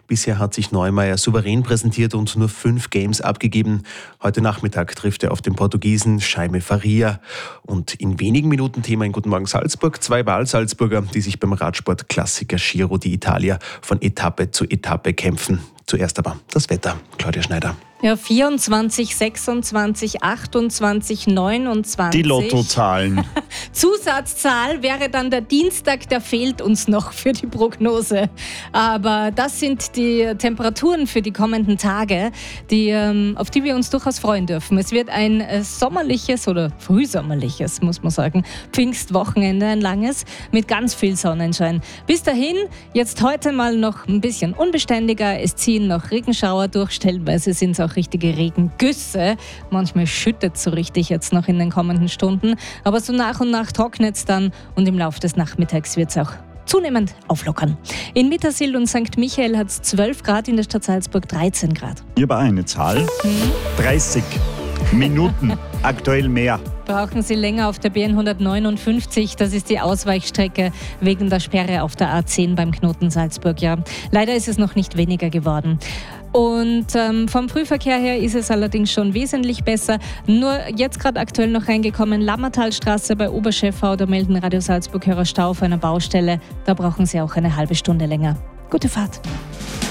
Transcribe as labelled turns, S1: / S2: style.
S1: Bisher hat sich Neumeier souverän präsentiert und nur 5 Games abgegeben. Heute Nachmittag trifft er auf den Portugiesen Jaime Faria. Und in wenigen Minuten Thema in Guten Morgen Salzburg. 2 Wahlsalzburger, die sich beim Radsport-Klassiker Giro d'Italia von Etappe zu Etappe kämpfen. Zuerst aber das Wetter. Claudia Schneider.
S2: Ja, 24, 26, 28, 29.
S3: Die Lottozahlen.
S2: Zusatzzahl wäre dann der Dienstag, der fehlt uns noch für die Prognose. Aber das sind die Temperaturen für die kommenden Tage, auf die wir uns durchaus freuen dürfen. Es wird ein sommerliches oder frühsommerliches, muss man sagen, Pfingstwochenende, ein langes, mit ganz viel Sonnenschein. Bis dahin, jetzt heute mal noch ein bisschen unbeständiger. Es ziehen noch Regenschauer durch, stellenweise sind es auch richtige Regengüsse. Manchmal schüttet es so richtig jetzt noch in den kommenden Stunden. Aber so nach und nach trocknet es dann und im Laufe des Nachmittags wird es auch zunehmend auflockern. In Mittersill und St. Michael hat es 12 Grad, in der Stadt Salzburg 13 Grad.
S3: Hier war eine Zahl. 30 Minuten, aktuell mehr.
S2: Brauchen Sie länger auf der B159, das ist die Ausweichstrecke wegen der Sperre auf der A10 beim Knoten Salzburg. Ja, leider ist es noch nicht weniger geworden. Und vom Frühverkehr her ist es allerdings schon wesentlich besser. Nur jetzt gerade aktuell noch reingekommen, Lammertalstraße bei Oberschäffau, da melden Radio Salzburg-Hörer Stau auf einer Baustelle. Da brauchen Sie auch eine halbe Stunde länger. Gute Fahrt.